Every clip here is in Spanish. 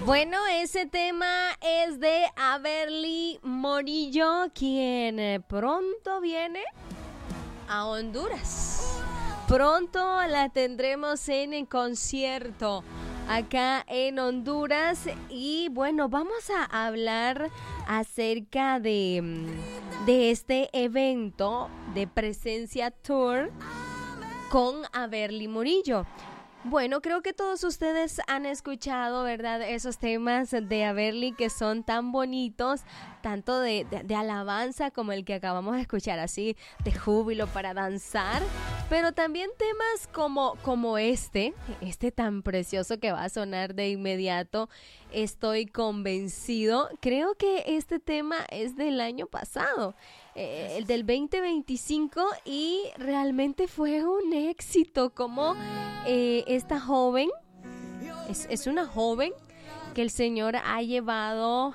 Bueno, ese tema es de Averly Morillo, quien pronto viene a Honduras. Pronto la tendremos en el concierto acá en Honduras. Y bueno, vamos a hablar acerca de este evento de Presencia Tour con Averly Morillo. Bueno, creo que todos ustedes han escuchado, ¿verdad?, esos temas de Averly que son tan bonitos, tanto de alabanza como el que acabamos de escuchar, así de júbilo para danzar, pero también temas como este tan precioso que va a sonar de inmediato, Estoy convencido. Creo que este tema es del año pasado, el del 2025, y realmente fue un éxito. Como esta joven, es una joven que el Señor ha llevado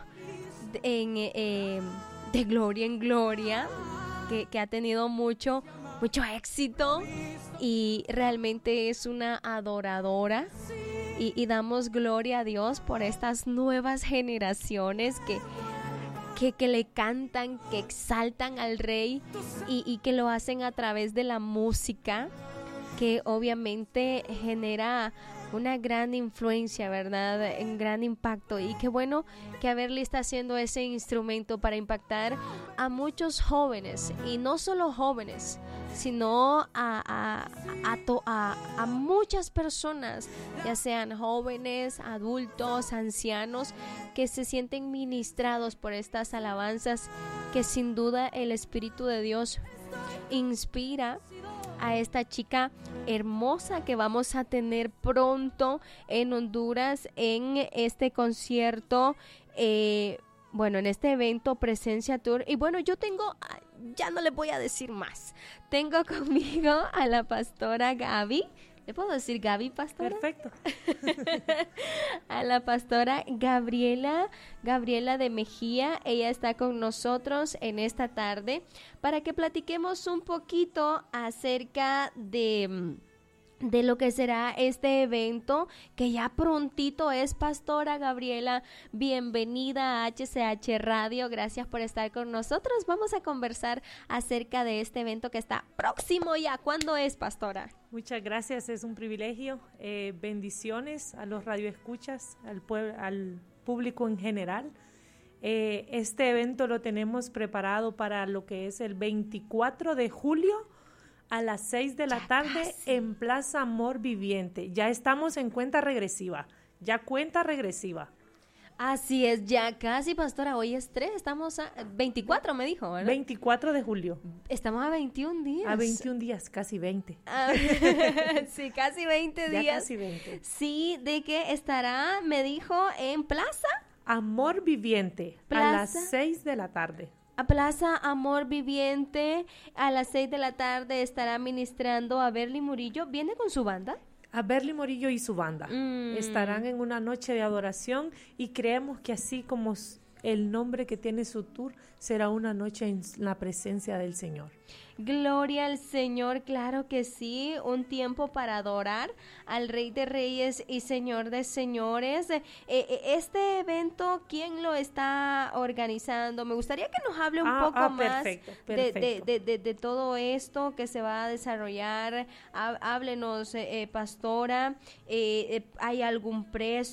de gloria en gloria, que ha tenido mucho éxito, y realmente es una adoradora. Y damos gloria a Dios por estas nuevas generaciones que le cantan, que exaltan al Rey, y que lo hacen a través de la música, que obviamente genera una gran influencia, ¿verdad? Un gran impacto. Y qué bueno que Averly está haciendo ese instrumento para impactar a muchos jóvenes, y no solo jóvenes, sino a muchas personas, ya sean jóvenes, adultos, ancianos, que se sienten ministrados por estas alabanzas que sin duda el Espíritu de Dios inspira a esta chica hermosa que vamos a tener pronto en Honduras en este concierto, bueno, en este evento Presencia Tour. Y bueno, yo tengo, ya no les voy a decir más, tengo conmigo a la pastora Gaby. ¿Le puedo decir Gaby, pastora? Perfecto. A la pastora Gabriela de Mejía. Ella está con nosotros en esta tarde para que platiquemos un poquito acerca de lo que será este evento, que ya prontito es. Pastora Gabriela, bienvenida a HCH Radio, gracias por estar con nosotros. Vamos a conversar acerca de este evento que está próximo ya. ¿Cuándo es, pastora? Muchas gracias, es un privilegio. Bendiciones a los radioescuchas, al público en general. Este evento lo tenemos preparado para lo que es el 24 de julio a las 6 de la tarde casi en Plaza Amor Viviente. Ya estamos en cuenta regresiva, Así es, ya casi, pastora. Hoy es 3, estamos a 24, me dijo, ¿verdad? 24 de julio. Estamos a 21 días. A 21 días, casi 20. Sí, casi 20 días. Ya casi 20. Sí, de que estará, me dijo, en Plaza Amor Viviente, a las 6 de la tarde. A Plaza Amor Viviente, a las 6 de la tarde estará ministrando Averly Morillo. ¿Viene con su banda? Averly Morillo y su banda estarán en una noche de adoración, y creemos que así como el nombre que tiene su tour, será una noche en la presencia del Señor. Gloria al Señor, claro que sí, un tiempo para adorar al Rey de Reyes y Señor de Señores. Este evento, ¿quién lo está organizando? Me gustaría que nos hable un poco más de todo esto que se va a desarrollar. Háblenos, pastora, ¿hay algún precio?